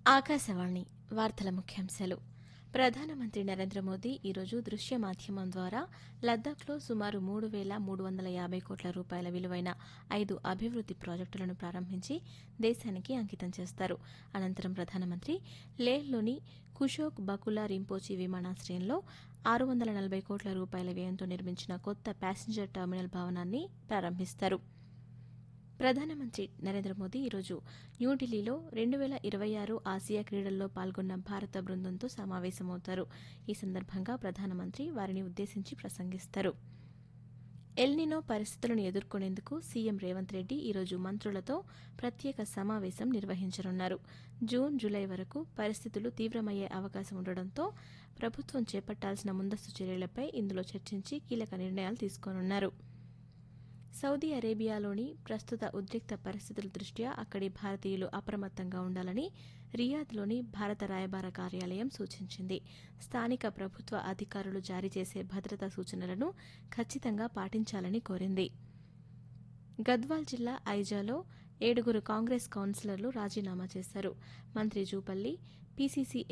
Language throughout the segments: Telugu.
ఆకాశవాణి వార్తల ముఖ్యాంశాలు. ప్రధానమంత్రి నరేంద్ర మోదీ ఈరోజు దృశ్య మాధ్యమం ద్వారా లద్దాఖ్లో సుమారు 3,350 కోట్ల రూపాయల విలువైన 5 అభివృద్ది ప్రాజెక్టులను ప్రారంభించి దేశానికి అంకితం చేస్తారు. అనంతరం ప్రధానమంత్రి లేహ్లోని కుషోక్ బకులా రింపోచి విమానాశ్రయంలో 640 కోట్ల రూపాయల వ్యయంతో నిర్మించిన కొత్త ప్యాసింజర్ టెర్మినల్ భవనాన్ని ప్రారంభిస్తారు. ప్రధానమంత్రి నరేంద్ర మోదీ ఈరోజు న్యూఢిల్లీలో 2026 ఆసియా క్రీడల్లో పాల్గొన్న భారత బృందంతో సమావేశమవుతారు. ఈ సందర్భంగా ప్రధానమంత్రి వారిని ఉద్దేశించి ప్రసంగిస్తారు. ఎల్నినో పరిస్థితులను ఎదుర్కొనేందుకు సీఎం రేవంత్ రెడ్డి ఈరోజు మంత్రులతో ప్రత్యేక సమావేశం నిర్వహించనున్నారు. జూన్, జూలై వరకు పరిస్థితులు తీవ్రమయ్యే అవకాశం ఉండడంతో ప్రభుత్వం చేపట్టాల్సిన ముందస్తు చర్యలపై ఇందులో చర్చించి కీలక నిర్ణయాలు తీసుకోనున్నారు. సౌదీ అరేబియాలోని ప్రస్తుత ఉద్రిక్త పరిస్థితుల దృష్ట్యా అక్కడి భారతీయులు అప్రమత్తంగా ఉండాలని రియాద్లోని భారత రాయబార కార్యాలయం సూచించింది. స్థానిక ప్రభుత్వ అధికారులు జారీ చేసే భద్రతా సూచనలను ఖచ్చితంగా పాటించాలని కోరింది. గద్వాల్ జిల్లా ఐజాలో 7 కాంగ్రెస్ కౌన్సిలర్లు రాజీనామా చేశారు. మంత్రి Jupally, PCC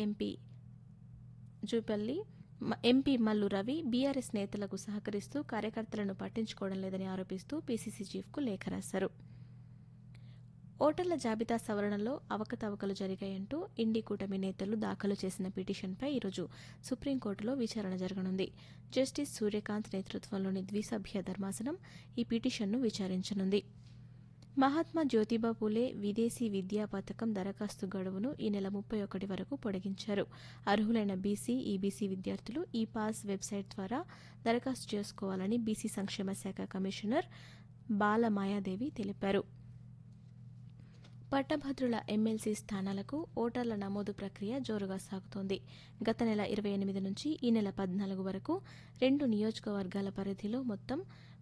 MP Mallu Ravi BRS నేతలకు సహకరిస్తూ కార్యకర్తలను పట్టించుకోవడం లేదని ఆరోపిస్తూ పీసీసీ చీఫ్కు లేఖ రాశారు. ఓటర్ల జాబితా సవరణలో అవకతవకలు జరిగాయంటూ ఇండి కూటమి నేతలు దాఖలు చేసిన పిటిషన్పై ఈరోజు సుప్రీంకోర్టులో విచారణ జరగనుంది. జస్టిస్ సూర్యకాంత్ నేతృత్వంలోని ద్విసభ్య ధర్మాసనం ఈ పిటిషన్ను విచారించనుంది. మహాత్మా జ్యోతిబా పూలే విదేశీ విద్యా పథకం దరఖాస్తు గడువును ఈ నెల 31 వరకు పొడిగించారు. అర్హులైన బీసీ, ఈబీసీ విద్యార్థులు ఈ పాస్ వెబ్సైట్ ద్వారా దరఖాస్తు చేసుకోవాలని బీసీ సంక్షేమ శాఖ కమిషనర్ బాల మాయాదేవి తెలిపారు. పట్టభద్రుల ఎమ్మెల్సీ స్థానాలకు ఓటర్ల నమోదు ప్రక్రియ జోరుగా సాగుతోంది. గత నెల 28 నుంచి ఈ నెల 14 వరకు 2 నియోజకవర్గాల పరిధిలో మొత్తం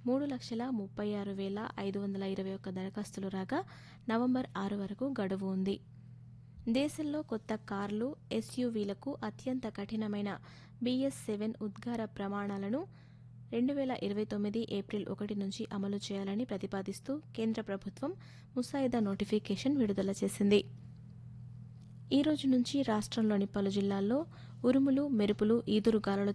3,36,521 దరఖాస్తులు రాగా నవంబర్ 6 వరకు గడువు ఉంది. దేశంలో కొత్త కార్లు, ఎస్యూవీలకు అత్యంత కఠినమైన BS7 ఉద్గార ప్రమాణాలను 2029 ఏప్రిల్ 1 నుంచి అమలు చేయాలని ప్రతిపాదిస్తూ కేంద్ర ప్రభుత్వం ముసాయిదా నోటిఫికేషన్ విడుదల చేసింది. ఈ రోజు నుంచి రాష్ట్రంలోని పలు జిల్లాల్లో ఉరుములు, మెరుపులు, ఈదురుగాలులతో